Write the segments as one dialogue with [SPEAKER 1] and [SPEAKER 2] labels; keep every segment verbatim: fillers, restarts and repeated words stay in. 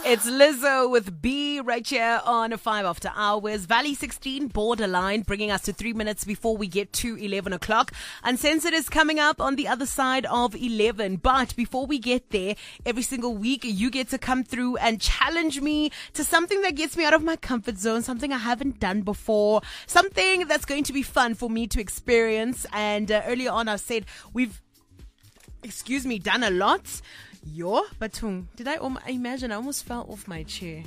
[SPEAKER 1] It's Lizzo with B right here on five After Hours. Valley sixteen, Borderline, bringing us to three minutes before we get to eleven o'clock. Uncensored is coming up on the other side of eleven. But before we get there, every single week you get to come through and challenge me to something that gets me out of my comfort zone, something I haven't done before, something that's going to be fun for me to experience. And uh, earlier on I said we've, excuse me, done a lot. Yo, Batung, did I um, imagine I almost fell off my chair?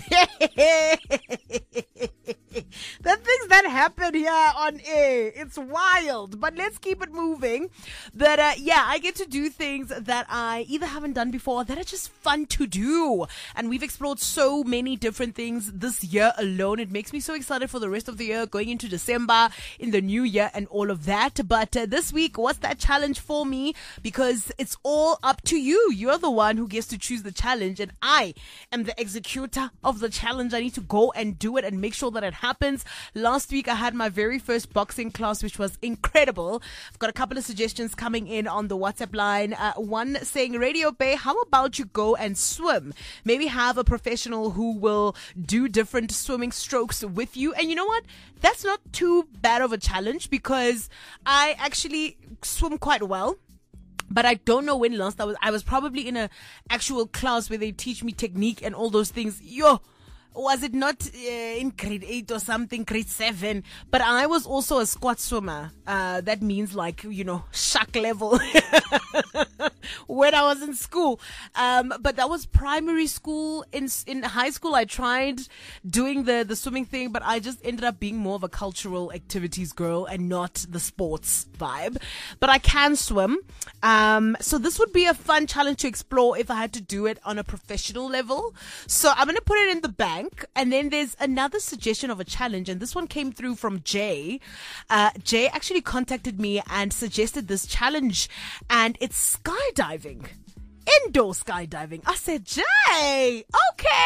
[SPEAKER 1] The things that happen here on air, it's wild, but let's keep it moving. But uh, yeah, I get to do things that I either haven't done before that are just fun to do, and we've explored so many different things this year alone. It makes me so excited for the rest of the year, going into December, in the new year and all of that. But uh, this week, what's that challenge for me? Because it's all up to you. You're the one who gets to choose the challenge, and I am the executor of the challenge. I need to go and do it and make sure that it happens. Last week I had my very first boxing class, which was incredible. I've got a couple of suggestions coming in on the WhatsApp line. Uh, one saying, Radio Bay, how about you go and swim? Maybe have a professional who will do different swimming strokes with you. And you know what? That's not too bad of a challenge, because I actually swim quite well. But I don't know when last I was. I was probably in a actual class where they teach me technique and all those things. Yo, was it not uh, in grade eight or something, grade seven? But I was also a squat swimmer. Uh, that means like, you know, shark level when I was in school. Um, but that was primary school. In in high school, I tried doing the, the swimming thing, but I just ended up being more of a cultural activities girl and not the sports vibe. But I can swim. Um, so this would be a fun challenge to explore if I had to do it on a professional level. So I'm going to put it in the bank. And then there's another suggestion of a challenge, and this one came through from Jay. Uh, Jay actually contacted me and suggested this challenge, and it's skydiving. Indoor skydiving. I said, Jay, okay.